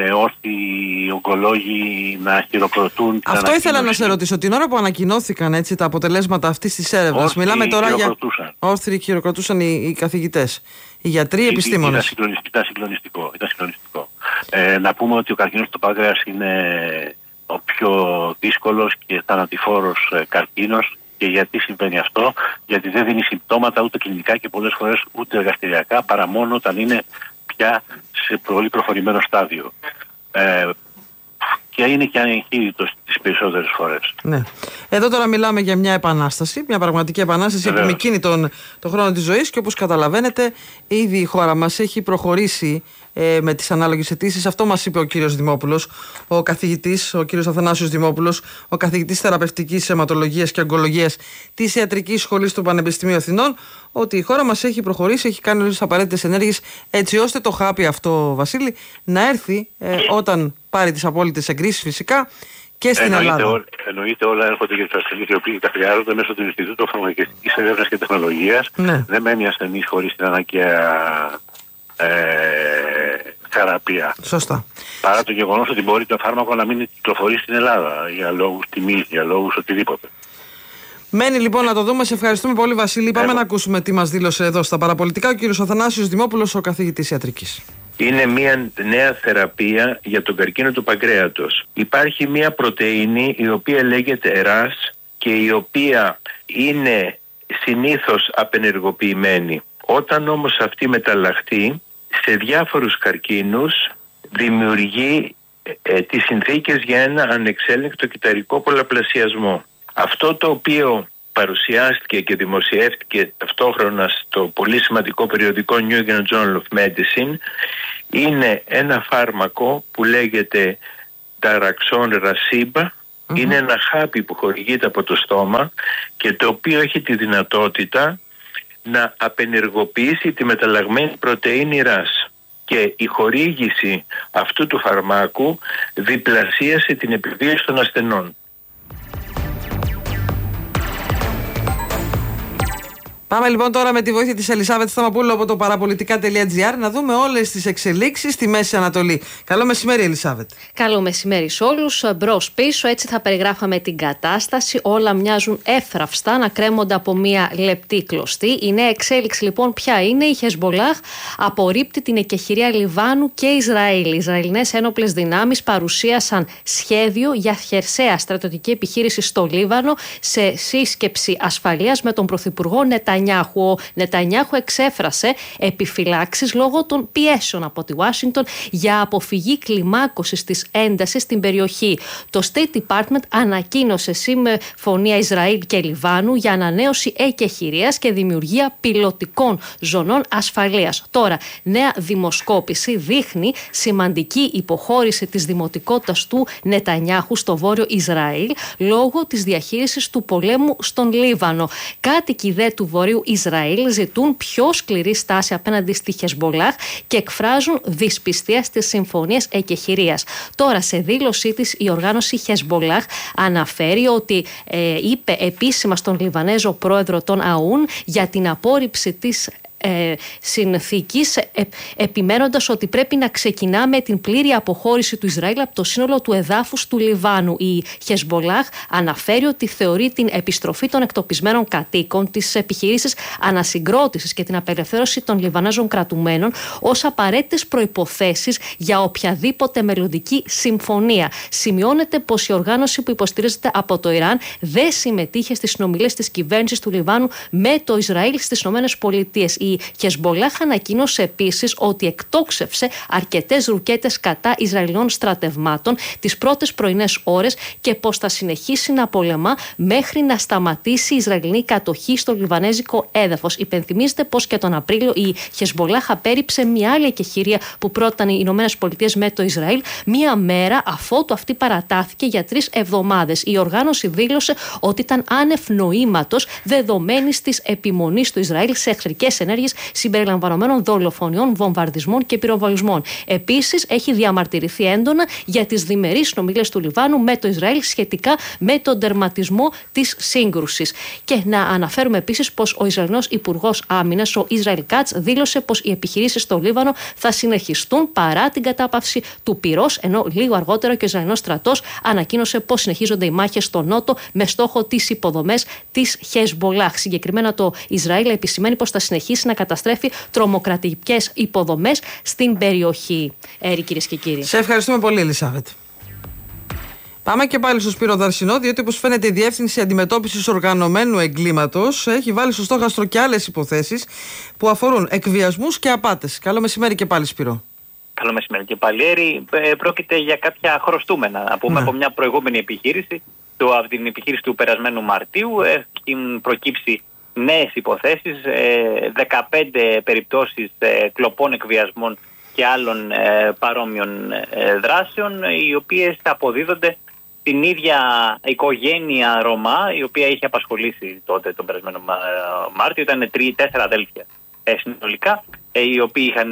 όρθιοι ογκολόγοι να χειροκροτούν. Αυτό ήθελα να σε ρωτήσω. Την ώρα που ανακοινώθηκαν, έτσι, τα αποτελέσματα αυτής της έρευνας, μιλάμε τώρα για όρθιοι χειροκροτούσαν οι, οι καθηγητές, οι γιατροί, οι επιστήμονες. Ήταν, ήταν συγκλονιστικό. Ήταν συγκλονιστικό. Ε, να πούμε ότι ο καρκίνος του πάγκρεας είναι ο πιο δύσκολος και θανατηφόρος ε, καρκίνος. Και γιατί συμβαίνει αυτό? Γιατί δεν δίνει συμπτώματα ούτε κλινικά και πολλές φορές ούτε εργαστηριακά, παρά μόνο όταν είναι πια σε πολύ προχωρημένο στάδιο. Ε, και είναι και ανεγχείρητο τις περισσότερες φορές. Ναι. Εδώ τώρα μιλάμε για μια επανάσταση, μια πραγματική επανάσταση που επιμικρύνει τον, τον χρόνο της ζωής, και όπως καταλαβαίνετε ήδη η χώρα μας έχει προχωρήσει ε, με τις ανάλογες αιτήσεις. Αυτό μας είπε ο κύριος Δημόπουλος, ο καθηγητής, ο κύριος Αθανάσιος Δημόπουλος, ο καθηγητής θεραπευτικής αιματολογίας και ογκολογίας της Ιατρικής Σχολής του Πανεπιστημίου Αθηνών, ότι η χώρα μας έχει προχωρήσει, έχει κάνει όλες τις απαραίτητες ενέργειες έτσι ώστε το χάπι αυτό, Βασίλη, να έρθει ε, όταν πάρει τις απόλυτες εγκρίσεις φυσικά και στην εννοείται Ελλάδα. Ό, εννοείται όλα έρχονται για τους ασθενείς οι οποίοι τα χρειάζονται μέσω του Ινστιτούτου Φαρμακευτικής Έρευνας και Τεχνολογίας. Ναι. Δεν μένει ασθενής χωρίς την αναγκαία ε, θεραπεία. Σωστά. Παρά το γεγονός ότι μπορεί το φάρμακο να μην κυκλοφορεί στην Ελλάδα για λόγους τιμής, για λόγους οτιδήποτε. Μένει λοιπόν να το δούμε. Σε ευχαριστούμε πολύ, Βασίλη. Πάμε να ακούσουμε τι μας δήλωσε εδώ στα παραπολιτικά ο κύριος Αθανάσιος Δημόπουλος, ο καθηγητής ιατρικής. Είναι μια νέα θεραπεία για τον καρκίνο του παγκρέατος. Υπάρχει μια πρωτεΐνη η οποία λέγεται ρας και η οποία είναι συνήθως απενεργοποιημένη. Όταν όμως αυτή μεταλλαχτεί σε διάφορους καρκίνους, δημιουργεί ε, τις συνθήκες για ένα ανεξέλεγκτο κυταρικό πολλαπλασιασμό. Αυτό το οποίο παρουσιάστηκε και δημοσιεύτηκε ταυτόχρονα στο πολύ σημαντικό περιοδικό New England Journal of Medicine είναι ένα φάρμακο που λέγεται Taraxon Racib. Mm-hmm. Είναι ένα χάπι που χορηγείται από το στόμα και το οποίο έχει τη δυνατότητα να απενεργοποιήσει τη μεταλλαγμένη πρωτεΐνη ρας. Και η χορήγηση αυτού του φαρμάκου διπλασίασε την επιβίωση των ασθενών. Πάμε λοιπόν τώρα με τη βοήθεια της Ελισάβετ Σταμαπούλου από το παραπολιτικά τελεία τζι άρ να δούμε όλες τις εξελίξεις στη Μέση Ανατολή. Καλό μεσημέρι, Ελισάβετ. Καλό μεσημέρι σε όλους. Μπρος πίσω, έτσι θα περιγράφαμε την κατάσταση. Όλα μοιάζουν εύθραυστα να κρέμονται από μια λεπτή κλωστή. Η νέα εξέλιξη λοιπόν ποια είναι? Η Χεσμπολάχ απορρίπτει την εκεχηρία Λιβάνου και Ισραήλ. Οι Ισραηλινές ένοπλες δυνάμεις παρουσίασαν σχέδιο για χερσαία στρατιωτική επιχείρηση στο Λίβανο σε σύσκεψη ασφαλείας με τον Πρωθυπουργό Νετανιάχου. Ο Νετανιάχου εξέφρασε επιφυλάξεις λόγω των πιέσεων από τη Ουάσιγκτον για αποφυγή κλιμάκωσης της έντασης στην περιοχή. Το State Department ανακοίνωσε συμφωνία Ισραήλ και Λιβάνου για ανανέωση εκεχηρίας και δημιουργία πιλωτικών ζωνών ασφαλείας. Τώρα, νέα δημοσκόπηση δείχνει σημαντική υποχώρηση της δημοτικότητας του Νετανιάχου στο βόρειο Ισραήλ λόγω της διαχείρισης του πολέμου στον Λίβανο. Κάτοικοι δε του βορείου Ισραήλ ζητούν πιο σκληρή στάση απέναντι στη Χεσμπολάχ και εκφράζουν δυσπιστία στις συμφωνίες εκεχηρίας. Τώρα, σε δήλωσή της, η οργάνωση Χεσμπολάχ αναφέρει ότι ε, είπε επίσημα στον Λιβανέζο πρόεδρο τον Αούν για την απόρριψη της Ε, συνθήκης, ε, επιμένοντας ότι πρέπει να ξεκινά με την πλήρη αποχώρηση του Ισραήλ από το σύνολο του εδάφους του Λιβάνου. Η Χεσμπολάχ αναφέρει ότι θεωρεί την επιστροφή των εκτοπισμένων κατοίκων, τις επιχειρήσεις ανασυγκρότησης και την απελευθέρωση των Λιβανέζων κρατουμένων ως απαραίτητες προϋποθέσεις για οποιαδήποτε μελλοντική συμφωνία. Σημειώνεται πως η οργάνωση που υποστηρίζεται από το Ιράν δεν συμμετείχε στις συνομιλίες της κυβέρνησης του Λιβάνου με το Ισραήλ στις ΗΠΑ. Η Χεσμπολάχ ανακοίνωσε επίσης ότι εκτόξευσε αρκετές ρουκέτες κατά Ισραηλινών στρατευμάτων τις πρώτες πρωινές ώρες και πως θα συνεχίσει να πολεμά μέχρι να σταματήσει η Ισραηλινή κατοχή στο λιβανέζικο έδαφος. Υπενθυμίζεται πως και τον Απρίλιο η Χεσμπολάχ απέρριψε μια άλλη εκεχηρία που πρότειναν οι ΗΠΑ με το Ισραήλ, μία μέρα αφότου αυτή παρατάθηκε για τρεις εβδομάδες. Η οργάνωση δήλωσε ότι ήταν άνευ νοήματος δεδομένης της επιμονής του Ισραήλ σε εχθρικές ενέργειες συμπεριλαμβανομένων δολοφονιών, βομβαρδισμών και πυροβολισμών. Επίσης, έχει διαμαρτυρηθεί έντονα για τις διμερείς συνομιλίες του Λιβάνου με το Ισραήλ σχετικά με τον τερματισμό της σύγκρουσης. Και να αναφέρουμε επίσης πως ο Ισραηλινός Υπουργός Άμυνας, ο Ισραήλ Κάτς, δήλωσε πως οι επιχειρήσεις στο Λίβανο θα συνεχιστούν παρά την κατάπαυση του πυρός, ενώ λίγο αργότερα και ο Ισραηλινός στρατός ανακοίνωσε πως συνεχίζονται οι μάχες στο νότο με στόχο τις υποδομές της Χεσμπολάχ. Συγκεκριμένα, το Ισραήλ επισημαίνει πως θα συνεχίσει να καταστρέφει τρομοκρατικές υποδομές στην περιοχή. Έρη, κυρίες και κύριοι. Σε ευχαριστούμε πολύ, Ελισάβετ. Πάμε και πάλι στο Σπύρο Δαρσινό, διότι όπως φαίνεται η Διεύθυνση Αντιμετώπισης Οργανωμένου Εγκλήματος έχει βάλει στο στόχαστρο και άλλες υποθέσεις που αφορούν εκβιασμούς και απάτες. Καλό μεσημέρι και πάλι, Σπύρο. Καλό μεσημέρι και πάλι, Έρη. Πρόκειται για κάποια χρωστούμενα, να πούμε, ναι. από μια προηγούμενη επιχείρηση, το, από την επιχείρηση του περασμένου Μαρτίου. Έχουν προκύψει νέες υποθέσεις, δεκαπέντε περιπτώσεις κλοπών, εκβιασμών και άλλων παρόμοιων δράσεων, οι οποίες αποδίδονται στην ίδια οικογένεια Ρωμά, η οποία είχε απασχολήσει τότε τον περασμένο Μάρτιο. Ήταν τρία, τέσσερα αδέλφια συνολικά, οι οποίοι είχαν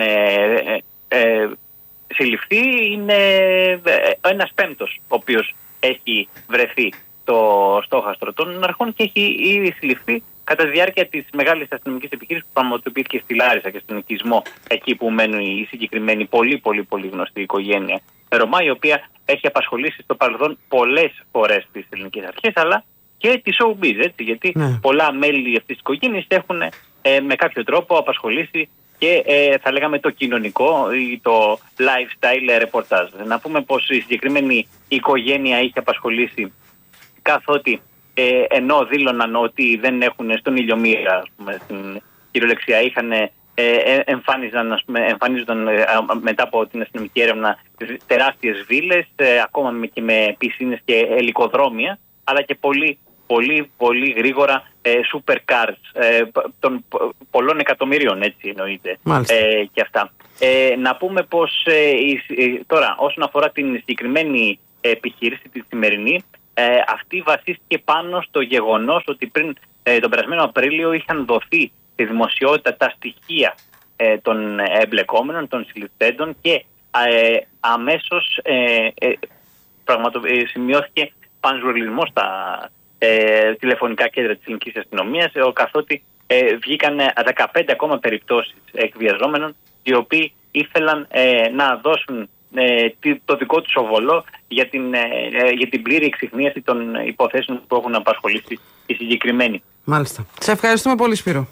συλληφθεί. Είναι ένας πέμπτος ο οποίος έχει βρεθεί στο στόχαστρο των αρχών και έχει ήδη συλληφθεί κατά τη διάρκεια της μεγάλης αστυνομικής επιχείρησης που πραγματοποιήθηκε στη Λάρισα και στον οικισμό, εκεί που μένουν η συγκεκριμένη πολύ πολύ πολύ γνωστή οικογένεια Ρωμά, η οποία έχει απασχολήσει στο παρελθόν πολλές φορές τις ελληνικές αρχές, αλλά και τη showbiz, έτσι, γιατί ναι. πολλά μέλη αυτής της οικογένειας έχουν ε, με κάποιο τρόπο απασχολήσει και ε, θα λέγαμε το κοινωνικό ή το lifestyle reportage. Να πούμε πως η συγκεκριμένη οικογένεια είχε απασχολήσει καθότι ε, ενώ δήλωναν ότι δεν έχουν στον ηλιομήρα, ας πούμε, στην κυριολεξία, είχαν, ε, εμφάνιζαν, ας πούμε, εμφανίζονταν ε, μετά από την αστυνομική έρευνα τεράστιες βίλες, ε, ακόμα και με πισίνες και ελικοδρόμια, αλλά και πολύ, πολύ, πολύ γρήγορα ε, supercars ε, των πολλών εκατομμυρίων, έτσι εννοείται, ε, και αυτά. Ε, να πούμε πως ε, ε, τώρα όσον αφορά την συγκεκριμένη επιχείρηση τη σημερινή, ε, αυτή βασίστηκε πάνω στο γεγονός ότι πριν ε, τον περασμένο Απρίλιο είχαν δοθεί στη δημοσιότητα τα στοιχεία ε, των εμπλεκόμενων, των συλληφθέντων, και ε, αμέσως ε, ε, πραγματο, ε, σημειώθηκε πανζουρλισμός στα ε, τηλεφωνικά κέντρα της ελληνικής αστυνομίας, ε, καθότι ε, βγήκαν δεκαπέντε ακόμα περιπτώσεις εκβιαζόμενων, οι οποίοι ήθελαν ε, να δώσουν ε, το δικό τους οβολό για την, ε, για την πλήρη εξιχνίαση των υποθέσεων που έχουν απασχολήσει οι συγκεκριμένοι. Μάλιστα. Σε ευχαριστούμε πολύ, Σπύρο.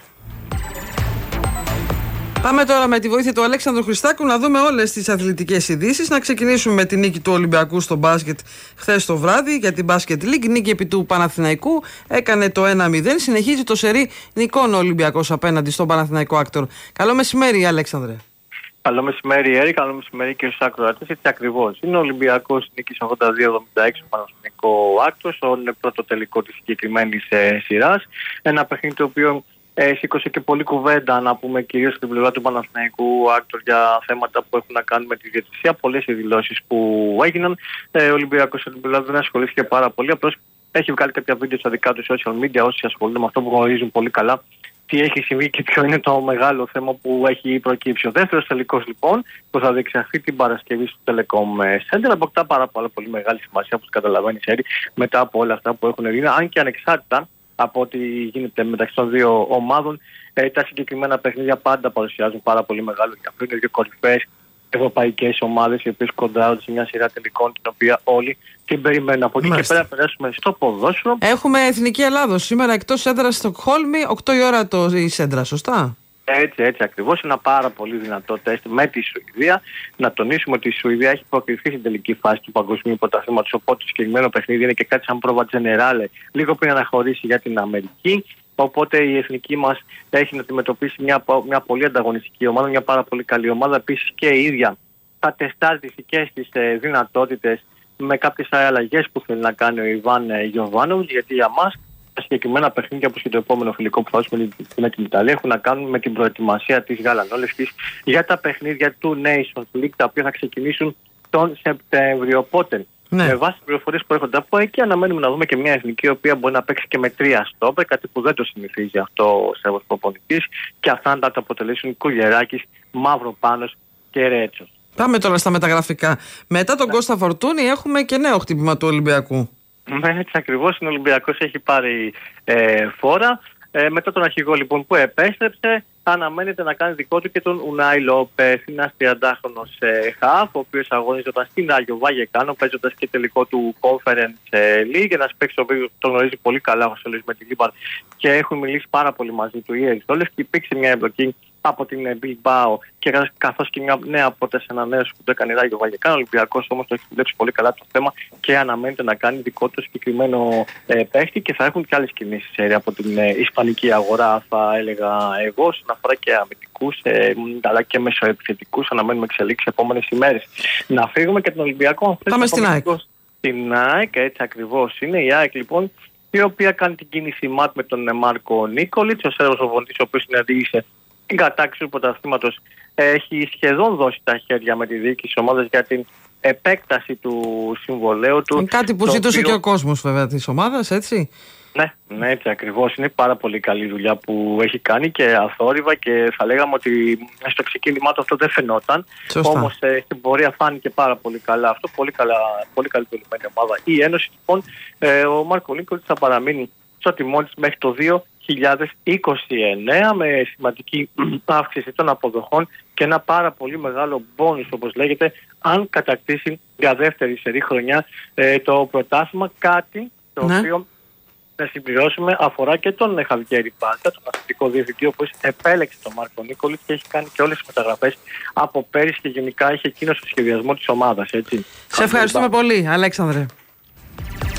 Πάμε τώρα με τη βοήθεια του Αλέξανδρου Χριστάκου να δούμε όλες τις αθλητικές ειδήσεις. Να ξεκινήσουμε με τη νίκη του Ολυμπιακού στο μπάσκετ χθες το βράδυ για την Basket League. Νίκη επί του Παναθηναϊκού, έκανε το ένα μηδέν. Συνεχίζει το σερί νικών ο Ολυμπιακός απέναντι στον Παναθηναϊκό Άκτορ. Καλό μεσημέρι, Αλέξανδρε. Καλό μεσημέρι, Έρη. Καλό μεσημέρι και στους ακροατές. Έτσι ακριβώς. Είναι ο Ολυμπιακός νίκης ογδόντα δύο εβδομήντα έξι στο Παναθηναϊκό Άκτορ, στον πρώτο τελικό της συγκεκριμένης ε, σειράς. Ένα παιχνίδι το οποίο ε, σήκωσε και πολλή κουβέντα, να πούμε, κυρίως στην πλευρά του Παναθηναϊκού Άκτορ για θέματα που έχουν να κάνουν με τη διαιτησία. Πολλές οι δηλώσεις που έγιναν. Ε, ο Ολυμπιακός στην πλευρά δεν ασχολήθηκε πάρα πολύ. Απλώς έχει βγάλει κάποια βίντεο στα δικά του social media, όσοι ασχολούνται με αυτό που γνωρίζουν πολύ καλά τι έχει συμβεί και ποιο είναι το μεγάλο θέμα που έχει προκύψει. Ο δεύτερος τελικός, λοιπόν, που θα διεξαχθεί την Παρασκευή στο Telecom Center, αποκτά πάρα, πάρα πολύ μεγάλη σημασία, όπως καταλαβαίνεις, Έρη, μετά από όλα αυτά που έχουν γίνει, αν και ανεξάρτητα από ό,τι γίνεται μεταξύ των δύο ομάδων. Ε, τα συγκεκριμένα παιχνίδια πάντα παρουσιάζουν πάρα πολύ μεγάλο ενδιαφέρον. Είναι δύο κορυφαίες ευρωπαϊκές ομάδες, οι οποίες κοντράρονται σε μια σειρά τελικών, την οποία όλοι την περιμένουν. Από εκεί και πέρα περάσουμε στο ποδόσφαιρο. Έχουμε Εθνική Ελλάδος σήμερα εκτός έδρας στη Στοκχόλμη, οκτώ η ώρα το η Σέντρα, σωστά? Έτσι, έτσι ακριβώς. Ένα πάρα πολύ δυνατό τεστ με τη Σουηδία. Να τονίσουμε ότι η Σουηδία έχει προκριθεί στην τελική φάση του Παγκοσμίου Πρωταθλήματος, οπότε το συγκεκριμένο παιχνίδι είναι και κάτι σαν πρόβα τζενεράλε, λίγο πριν αναχωρήσει για την Αμερική. Οπότε η εθνική μας έχει να αντιμετωπίσει μια, μια πολύ ανταγωνιστική ομάδα, μια πάρα πολύ καλή ομάδα. Επίσης και η ίδια θα τεστάρει τις δικές της ε, δυνατότητες με κάποιες αλλαγές που θέλει να κάνει ο Ιβάν ε, Γιοβάνοβιτς, γιατί για μας τα συγκεκριμένα παιχνίδια, όπως και το επόμενο φιλικό που θα δώσουμε με την Ιταλία, έχουν να κάνουν με την προετοιμασία της γαλανόλευκης για τα παιχνίδια του Nations League, τα οποία θα ξεκινήσουν τον Σεπτέμβριο. Οπότε, ναι, με βάση τις πληροφορίες που έρχονται από εκεί, αναμένουμε να δούμε και μια εθνική, η οποία μπορεί να παίξει και με τρία στόπερ, κάτι που δεν το συνηθίζει αυτό ο Σέρβος προπονητής, και αυτά να τα αποτελέσουν Κουλιεράκης, Μαυροπάνος και Ρέτσος. Πάμε τώρα στα μεταγραφικά. Μετά τον ναι. Κώστα Φορτούνη έχουμε και νέο χτύπημα του Ολυμπιακού. Ναι, έτσι ακριβώς. Ο Ολυμπιακός έχει πάρει ε, φόρα. Ε, μετά τον αρχηγό, λοιπόν, που επέστρεψε, αναμένεται να κάνει δικό του και τον Ουνάι Λόπεθ. Είναι ένας τριαντάχρονος ε, χαφ, ο οποίος αγωνίζονταν στην Άγιο Βαγεκάνο, παίζοντας και τελικό του Conference League. Ένας παίκτης ο οποίος τον γνωρίζει πολύ καλά ο Σόλης με τη Λίμπαρ και έχουν μιλήσει πάρα πολύ μαζί του οι Αριστόλες, και υπήρξε μια εμπλοκή από την Bilbao, και καθώς και μια νέα πρόταση ανανέωση που το έκανε η Άγιο Βαγεκάνο. Ο Ολυμπιακός όμως το έχει δουλέψει πολύ καλά το θέμα και αναμένεται να κάνει δικό του συγκεκριμένο ε, παίχτη, και θα έχουν και άλλες κινήσεις ε, από την ε, ισπανική αγορά, θα έλεγα εγώ, όσον αφορά και αμυντικούς ε, αλλά και μεσοεπιθετικούς. Αναμένουμε εξελίξεις επόμενες ημέρες. Να φύγουμε και τον Ολυμπιακό. Πάμε στην ΑΕΚ. Στην ΑΕΚ, έτσι ακριβώς είναι. Η ΑΕΚ, λοιπόν, η οποία κάνει την κίνηση ΜΑΤ με τον Μάρκο Νίκολιτς, ο Σέρβος προπονητής, ο οποίος συναντήσε την κατάκτηση του πρωταθλήματος, έχει σχεδόν δώσει τα χέρια με τη διοίκηση της ομάδας για την επέκταση του συμβολέου του. Κάτι που ζητούσε οποίο... και ο κόσμος, βέβαια, της ομάδας, έτσι. Ναι, ναι, έτσι ακριβώς. Είναι πάρα πολύ καλή δουλειά που έχει κάνει και αθόρυβα, και θα λέγαμε ότι στο ξεκίνημά του αυτό δεν φαινόταν. Όμως ε, στην πορεία φάνηκε πάρα πολύ καλά αυτό. Πολύ, καλά, πολύ καλή δουλεμένη ομάδα. Η Ένωση, λοιπόν, ε, ο Μάρκο Νίκολιτς θα παραμείνει στο τιμόνι της μέχρι το δύο χιλιάδες είκοσι εννέα, με σημαντική αύξηση των αποδοχών και ένα πάρα πολύ μεγάλο μπόνους, όπως λέγεται, αν κατακτήσει για δεύτερη σερή χρονιά ε, το πρωτάθλημα, κάτι το ναι. οποίο, να συμπληρώσουμε, αφορά και τον Χαβιέρη Μπάλτα, τον αθλητικό διευθυντή, ο οποίος επέλεξε τον Μάρκο Νίκολιτς και έχει κάνει και όλες τις μεταγραφές από πέρυσι, και γενικά έχει εκείνο στο σχεδιασμό της ομάδας. Έτσι. Σε ευχαριστούμε πολύ, Αλέξανδρε.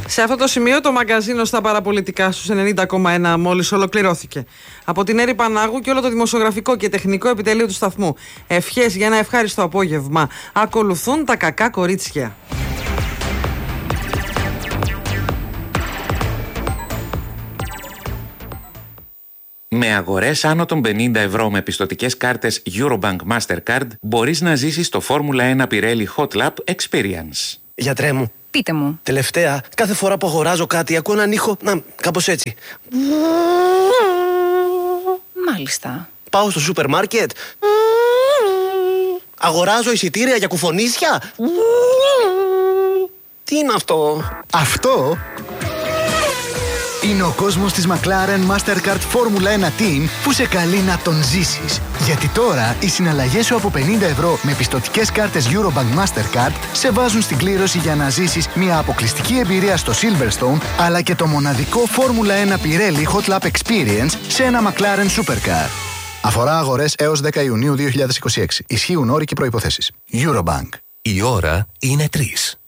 Σε αυτό το σημείο το μαγκαζίνο στα παραπολιτικά στους ενενήντα κόμμα ένα μόλις ολοκληρώθηκε. Από την Έρη Πανάγου και όλο το δημοσιογραφικό και τεχνικό επιτελείο του σταθμού. Ευχές για ένα ευχάριστο απόγευμα. Ακολουθούν τα κακά κορίτσια. Με αγορές άνω των πενήντα ευρώ με πιστωτικές κάρτες Eurobank Mastercard μπορείς να ζήσεις το Φόρμουλα ένα Pirelli Hot Lap Experience. Γιατρέ μου. Πείτε μου. Τελευταία, κάθε φορά που αγοράζω κάτι ακούω έναν ήχο, να, κάπως έτσι. Μάλιστα. Πάω στο σούπερ μάρκετ. Αγοράζω εισιτήρια για κουφονίσια. Τι είναι αυτό? Αυτό είναι ο κόσμος της McLaren Mastercard Formula ένα Team που σε καλεί να τον ζήσεις. Γιατί τώρα οι συναλλαγές σου από πενήντα ευρώ με πιστωτικές κάρτες Eurobank Mastercard σε βάζουν στην κλήρωση για να ζήσεις μια αποκλειστική εμπειρία στο Silverstone αλλά και το μοναδικό Formula ένα Pirelli Hot Lap Experience σε ένα McLaren Supercar. Αφορά αγορές έως δέκα Ιουνίου δύο χιλιάδες είκοσι έξι. Ισχύουν όροι και προϋποθέσεις. Eurobank. Η ώρα είναι τρεις.